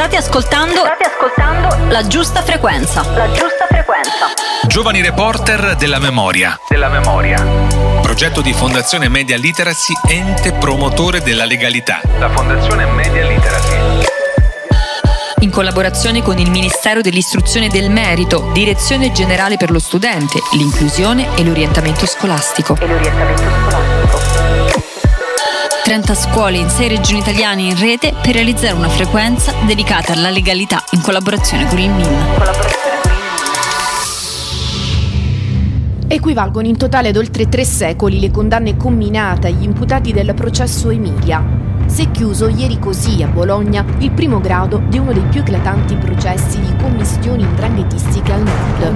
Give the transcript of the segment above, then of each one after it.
State ascoltando La Giusta Frequenza. Giovani reporter della memoria. Progetto di Fondazione Media Literacy, ente promotore della legalità. La Fondazione Media Literacy, In collaborazione con il Ministero dell'Istruzione e del Merito, Direzione Generale per lo Studente, l'Inclusione e l'Orientamento Scolastico. 30 scuole in 6 regioni italiane in rete per realizzare una frequenza dedicata alla legalità in collaborazione con il MIN. Equivalgono in totale ad oltre 3 secoli le condanne comminate agli imputati del processo Emilia. Si è chiuso ieri così a Bologna il primo grado di uno dei più eclatanti processi di commistioni 'ndranghetistiche al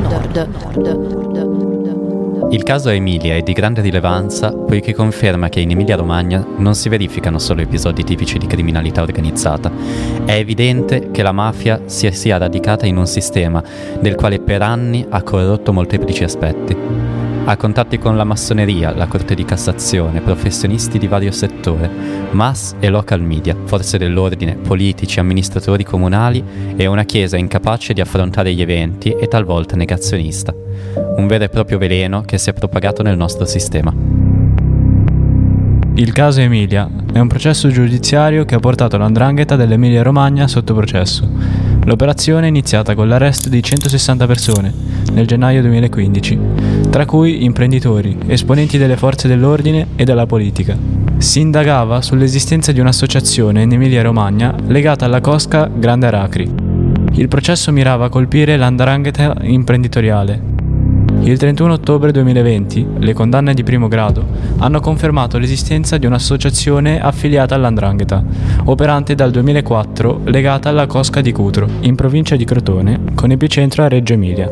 nord. Il caso Emilia è di grande rilevanza poiché conferma che in Emilia-Romagna non si verificano solo episodi tipici di criminalità organizzata. È evidente che la mafia si sia radicata in un sistema del quale per anni ha corrotto molteplici aspetti. Ha contatti con la massoneria, la Corte di Cassazione, professionisti di vario settore, mass e local media, forze dell'ordine, politici, amministratori comunali e una chiesa incapace di affrontare gli eventi e talvolta negazionista. Un vero e proprio veleno che si è propagato nel nostro sistema. Il caso Emilia è un processo giudiziario che ha portato l''ndrangheta dell'Emilia-Romagna sotto processo. L'operazione è iniziata con l'arresto di 160 persone nel gennaio 2015, tra cui imprenditori, esponenti delle forze dell'ordine e della politica. Si indagava sull'esistenza di un'associazione in Emilia-Romagna legata alla cosca Grande Aracri. Il processo mirava a colpire l''ndrangheta imprenditoriale. Il 31 ottobre 2020 le condanne di primo grado hanno confermato l'esistenza di un'associazione affiliata all''ndrangheta, operante dal 2004 legata alla cosca di Cutro, in provincia di Crotone, con epicentro a Reggio Emilia.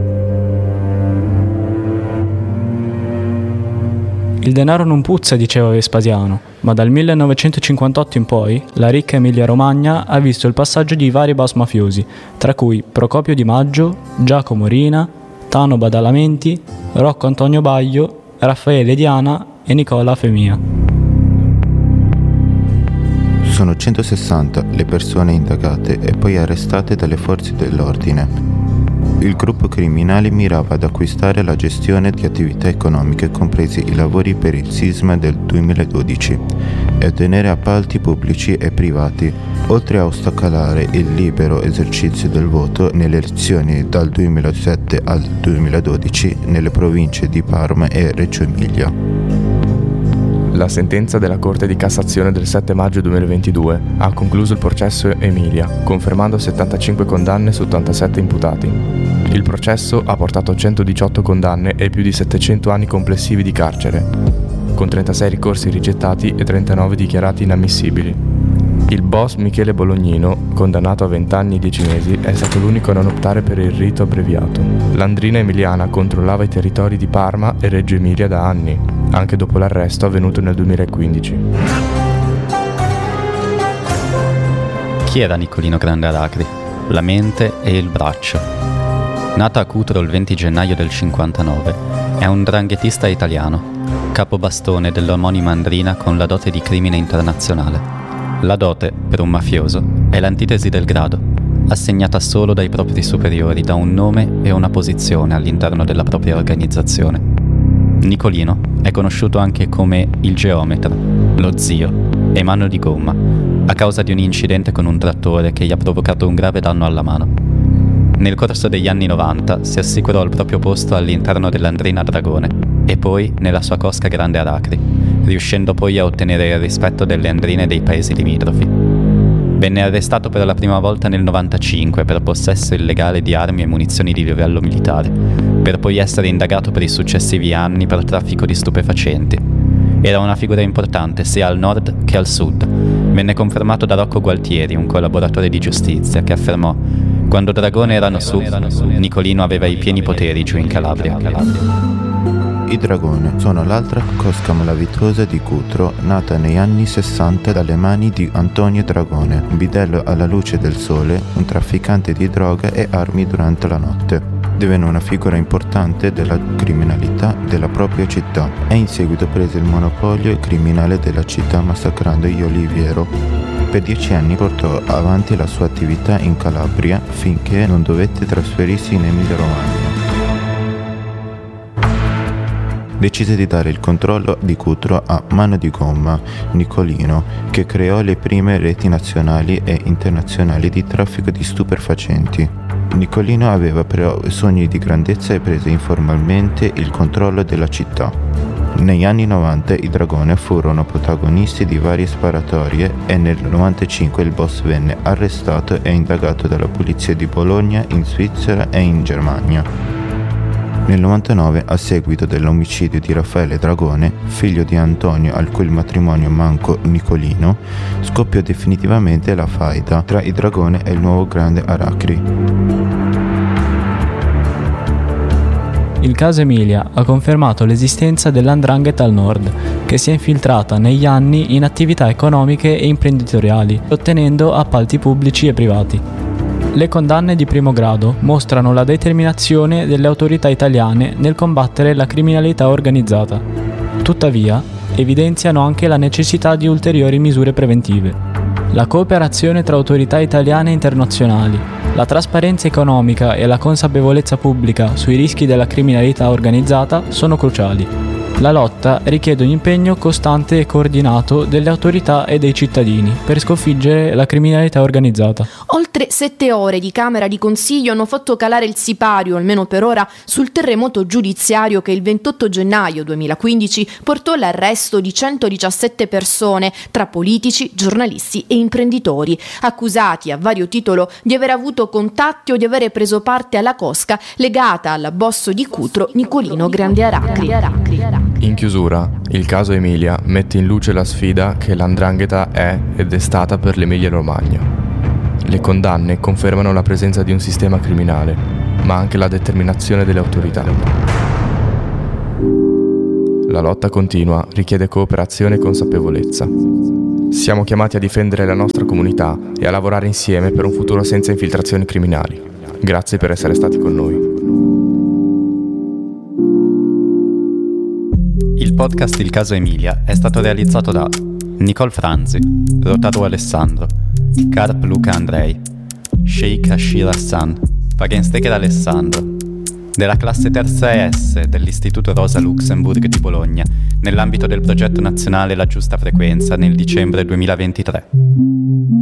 Il denaro non puzza, diceva Vespasiano, ma dal 1958 in poi la ricca Emilia-Romagna ha visto il passaggio di vari boss mafiosi, tra cui Procopio Di Maggio, Giacomo Rina, Tano Badalamenti, Rocco Antonio Baglio, Raffaele Diana e Nicola Femia. Sono 160 le persone indagate e poi arrestate dalle forze dell'ordine. Il gruppo criminale mirava ad acquistare la gestione di attività economiche, compresi i lavori per il sisma del 2012, e ottenere appalti pubblici e privati, oltre a ostacolare il libero esercizio del voto nelle elezioni dal 2007 al 2012 nelle province di Parma e Reggio Emilia. La sentenza della Corte di Cassazione del 7 maggio 2022 ha concluso il processo Emilia, confermando 75 condanne su 87 imputati. Il processo ha portato 118 condanne e più di 700 anni complessivi di carcere, con 36 ricorsi rigettati e 39 dichiarati inammissibili. Il boss Michele Bolognino, condannato a 20 anni e 10 mesi, è stato l'unico a non optare per il rito abbreviato. L''ndrina emiliana controllava i territori di Parma e Reggio Emilia da anni, anche dopo l'arresto avvenuto nel 2015. Chi era Nicolino Grande Aracri? La mente e il braccio. Nato a Cutro il 20 gennaio del 59, è un 'ndranghetista italiano, capobastone dell'omonima 'ndrina con la dote di crimine internazionale. La dote, per un mafioso, è l'antitesi del grado, assegnata solo dai propri superiori da un nome e una posizione all'interno della propria organizzazione. Nicolino è conosciuto anche come il geometra, lo zio e mano di gomma, a causa di un incidente con un trattore che gli ha provocato un grave danno alla mano. Nel corso degli anni 90 si assicurò il proprio posto all'interno dell''ndrina Dragone e poi nella sua cosca Grande Aracri, riuscendo poi a ottenere il rispetto delle 'ndrine dei paesi limitrofi. Venne arrestato per la prima volta nel 95 per possesso illegale di armi e munizioni di livello militare, per poi essere indagato per i successivi anni per traffico di stupefacenti. Era una figura importante sia al nord che al sud. Venne confermato da Rocco Gualtieri, un collaboratore di giustizia, che affermò: quando Dragone erano su, Nicolino aveva i pieni poteri giù in Calabria. I Dragone sono l'altra cosca malavitosa di Cutro, nata negli anni 60 dalle mani di Antonio Dragone, un bidello alla luce del sole, un trafficante di droga e armi durante la notte. Divenne una figura importante della criminalità della propria città e in seguito prese il monopolio criminale della città massacrando gli Oliviero. Per 10 anni portò avanti la sua attività in Calabria finché non dovette trasferirsi in Emilia-Romagna. Decise di dare il controllo di Cutro a mano di gomma, Nicolino, che creò le prime reti nazionali e internazionali di traffico di stupefacenti. Nicolino aveva però sogni di grandezza e prese informalmente il controllo della città. Negli anni 90 i Dragone furono protagonisti di varie sparatorie e nel 95 il boss venne arrestato e indagato dalla polizia di Bologna, in Svizzera e in Germania. Nel 99, a seguito dell'omicidio di Raffaele Dragone, figlio di Antonio al cui il matrimonio mancò Nicolino, scoppiò definitivamente la faida tra i Dragone e il nuovo grande Aracri. Il caso Emilia ha confermato l'esistenza dell''ndrangheta al nord, che si è infiltrata negli anni in attività economiche e imprenditoriali, ottenendo appalti pubblici e privati. Le condanne di primo grado mostrano la determinazione delle autorità italiane nel combattere la criminalità organizzata. Tuttavia, evidenziano anche la necessità di ulteriori misure preventive. La cooperazione tra autorità italiane e internazionali, la trasparenza economica e la consapevolezza pubblica sui rischi della criminalità organizzata sono cruciali. La lotta richiede un impegno costante e coordinato delle autorità e dei cittadini per sconfiggere la criminalità organizzata. Oltre 7 ore di Camera di Consiglio hanno fatto calare il sipario, almeno per ora, sul terremoto giudiziario che il 28 gennaio 2015 portò all'arresto di 117 persone, tra politici, giornalisti e imprenditori, accusati a vario titolo di aver avuto contatti o di avere preso parte alla cosca legata al boss di Cutro, Nicolino Grande Aracri. In chiusura, il caso Emilia mette in luce la sfida che l''ndrangheta è ed è stata per l'Emilia-Romagna. Le condanne confermano la presenza di un sistema criminale, ma anche la determinazione delle autorità. La lotta continua richiede cooperazione e consapevolezza. Siamo chiamati a difendere la nostra comunità e a lavorare insieme per un futuro senza infiltrazioni criminali. Grazie per essere stati con noi. Il podcast Il caso Emilia è stato realizzato da Nicole Franzi, Rotaru Alessandro, Karp Luca Andrei, Sheikh Ashir Hassan, Pagenstecher Alessandro, della classe terza ES dell'Istituto Rosa Luxemburg di Bologna, nell'ambito del progetto nazionale La Giusta Frequenza nel dicembre 2023.